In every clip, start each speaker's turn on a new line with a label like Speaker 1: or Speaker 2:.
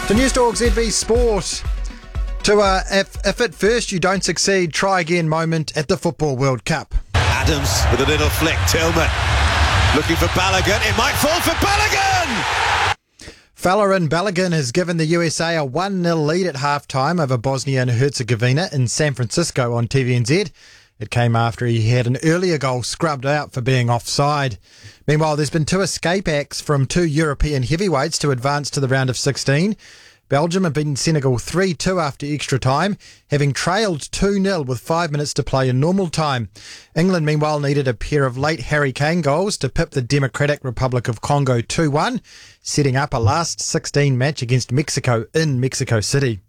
Speaker 1: To Newstalk ZB Sport. To if at first you don't succeed, try again moment at the Football World Cup.
Speaker 2: Adams with a little flick. Tillman looking for Balogun. It might fall for Balogun!
Speaker 1: Falarin Balogun has given the USA a 1-0 lead at half-time over Bosnia and Herzegovina in San Francisco on TVNZ. It came after he had an earlier goal scrubbed out for being offside. Meanwhile, there's been 2 escape acts from 2 European heavyweights to advance to the round of 16. Belgium have beaten Senegal 3-2 after extra time, having trailed 2-0 with 5 minutes to play in normal time. England, meanwhile, needed a pair of late Harry Kane goals to pip the Democratic Republic of Congo 2-1, setting up a last 16 match against Mexico in Mexico City.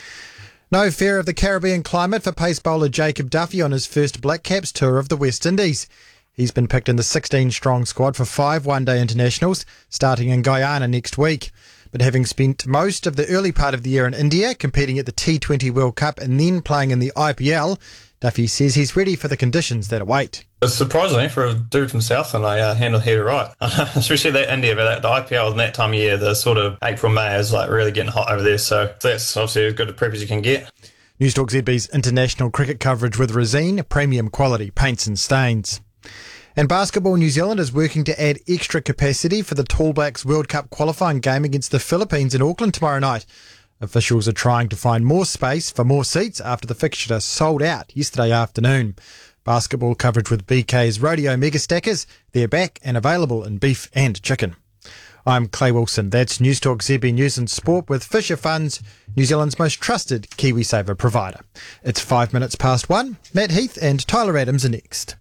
Speaker 1: No fear of the Caribbean climate for pace bowler Jacob Duffy on his first Black Caps tour of the West Indies. He's been picked in the 16-strong squad for 5 one-day internationals, starting in Guyana next week. But having spent most of the early part of the year in India, competing at the T20 World Cup and then playing in the IPL, Duffy says he's ready for the conditions that await.
Speaker 3: Surprisingly, for a dude from Southland, I handled it right. Especially that India, but the IPL in that time of year, the sort of April, May is like really getting hot over there. So that's obviously as good a prep as you can get.
Speaker 1: Newstalk ZB's international cricket coverage with Resine, premium quality paints and stains. And Basketball New Zealand is working to add extra capacity for the Tall Blacks World Cup qualifying game against the Philippines in Auckland tomorrow night. Officials are trying to find more space for more seats after the fixture sold out yesterday afternoon. Basketball coverage with BK's Rodeo Mega Stackers. They're back and available in beef and chicken. I'm Clay Wilson. That's Newstalk ZB News and Sport with Fisher Funds, New Zealand's most trusted KiwiSaver provider. It's 5 minutes past 1. Matt Heath and Tyler Adams are next.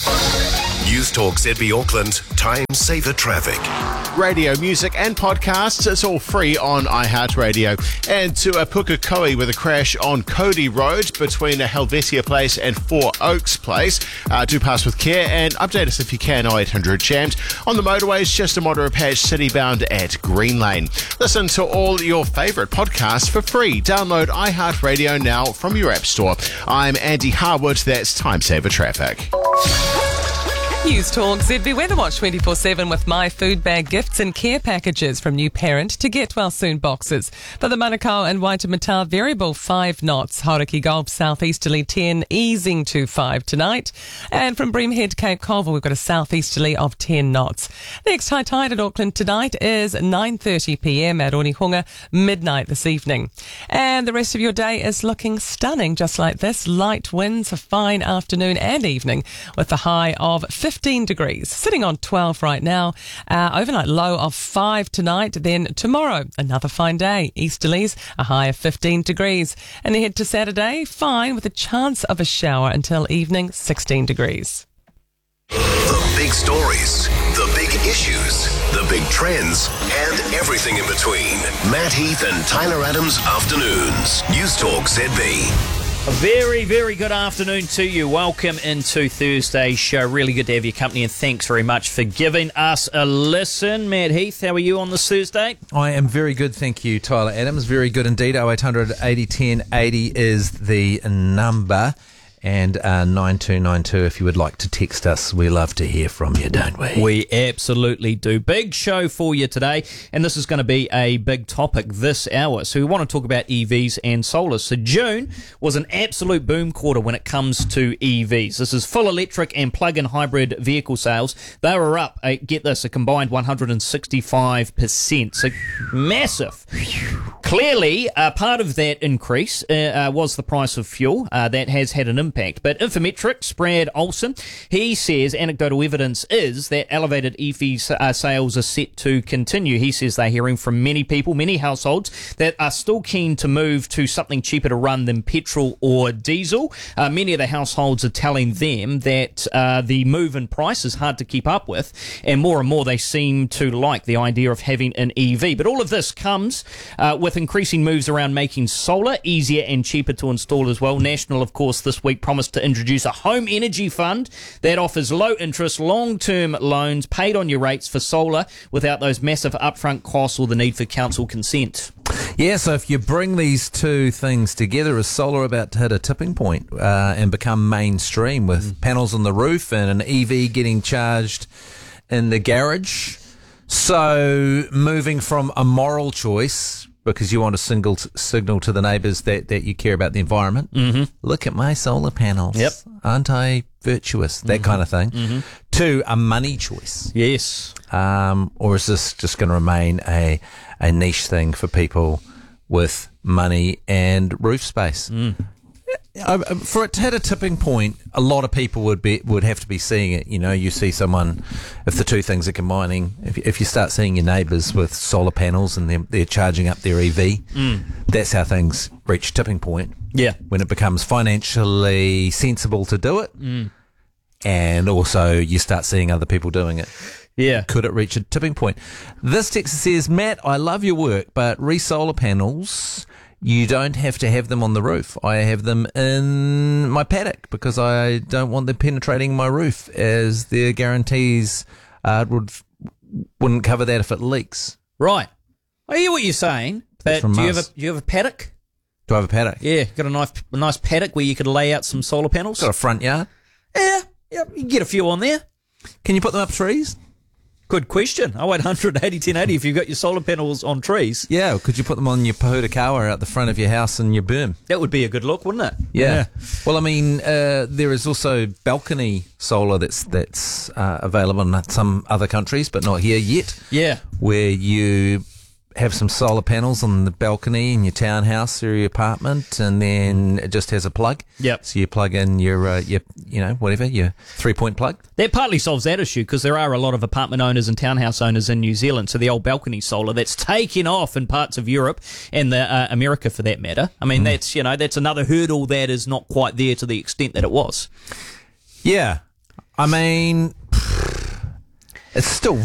Speaker 4: Newstalk ZB Auckland, Time Saver Traffic.
Speaker 5: Radio, music and podcasts, it's all free on iHeartRadio. And to Pukekohe with a crash on Cody Road between Helvetia Place and Four Oaks Place. Do pass with care and update us if you can, 0800 Champs. On the motorways, just a moderate patch citybound at Green Lane. Listen to all your favourite podcasts for free. Download iHeartRadio now from your app store. I'm Andy Harwood, that's Time Saver Traffic.
Speaker 6: Newstalk ZB Weather Watch 24/7 with My Food Bag gifts and care packages from new parent to get well soon boxes. For the Manukau and Waitemata variable 5 knots. Hauraki Gulf southeasterly 10 easing to 5 tonight. And from Breamhead Cape Colville we've got a southeasterly of 10 knots. Next high tide at Auckland tonight is 9:30 p.m. at Onehunga, midnight this evening. And the rest of your day is looking stunning just like this. Light winds, a fine afternoon and evening with the high of 15 degrees, sitting on 12 right now. Overnight low of 5 tonight. Then tomorrow, another fine day. Easterlies, a high of 15 degrees. And ahead to Saturday, fine with a chance of a shower until evening, 16 degrees.
Speaker 4: The big stories, the big issues, the big trends, and everything in between. Matt Heath and Tyler Adams Afternoons. Newstalk ZB.
Speaker 7: A very, very good afternoon to you. Welcome into Thursday's show. Really good to have your company and thanks very much for giving us a listen. Matt Heath, how are you on this Thursday?
Speaker 8: I am very good, thank you, Tyler Adams. Very good indeed. 0800 80 10 80 is the number. And 9292 if you would like to text us. We love to hear from you, don't we?
Speaker 7: We absolutely do. Big show for you today, and this is going to be a big topic this hour. So we want to talk about EVs and solar. So June was an absolute boom quarter when it comes to EVs. This is full electric and plug-in hybrid vehicle sales. They were up, get this, a combined 165%. So massive. Clearly, part of that increase was the price of fuel. That has had an impact. But Infometrics, Brad Olson, he says anecdotal evidence is that elevated EV sales are set to continue. He says they're hearing from many people, many households, that are still keen to move to something cheaper to run than petrol or diesel. Many of the households are telling them that the move in price is hard to keep up with, and more they seem to like the idea of having an EV. But all of this comes with increasing moves around making solar easier and cheaper to install as well. National, of course, this week promised to introduce a home energy fund that offers low interest, long-term loans paid on your rates for solar without those massive upfront costs or the need for council consent.
Speaker 8: Yeah, so if you bring these two things together, is solar about to hit a tipping point and become mainstream with panels on the roof and an EV getting charged in the garage? So moving from a moral choice because you want to signal to the neighbours that you care about the environment. Mm-hmm. Look at my solar panels.
Speaker 7: Yep.
Speaker 8: Aren't I virtuous? That kind of thing. Mm-hmm. 2, a money choice.
Speaker 7: Yes.
Speaker 8: Or is this just going to remain a niche thing for people with money and roof space? For it to hit a tipping point, a lot of people would have to be seeing it. You know, you see someone, if the two things are combining, if you start seeing your neighbours with solar panels and they're charging up their EV, that's how things reach tipping point.
Speaker 7: Yeah.
Speaker 8: When it becomes financially sensible to do it, and also you start seeing other people doing it.
Speaker 7: Yeah.
Speaker 8: Could it reach a tipping point? This text says, Matt, I love your work, but solar panels, you don't have to have them on the roof. I have them in my paddock because I don't want them penetrating my roof, as their guarantees wouldn't cover that if it leaks.
Speaker 7: Right. I hear what you're saying, but do you have a paddock?
Speaker 8: Do I have a paddock?
Speaker 7: Yeah, got a nice paddock where you could lay out some solar panels?
Speaker 8: Got a front yard?
Speaker 7: Yeah, you can get a few on there.
Speaker 8: Can you put them up trees?
Speaker 7: Good question. 0800 80 1080 if you've got your solar panels on trees.
Speaker 8: Yeah, could you put them on your Pahutakawa out the front of your house and your berm?
Speaker 7: That would be a good look, wouldn't it?
Speaker 8: Yeah. Well, I mean, there is also balcony solar that's available in some other countries, but not here yet.
Speaker 7: Yeah.
Speaker 8: Where you have some solar panels on the balcony in your townhouse or your apartment, and then it just has a plug.
Speaker 7: Yep.
Speaker 8: So you plug in your 3-point plug.
Speaker 7: That partly solves that issue because there are a lot of apartment owners and townhouse owners in New Zealand. So the old balcony solar that's taken off in parts of Europe and America for that matter. I mean, that's another hurdle that is not quite there to the extent that it was.
Speaker 8: Yeah. I mean, it's still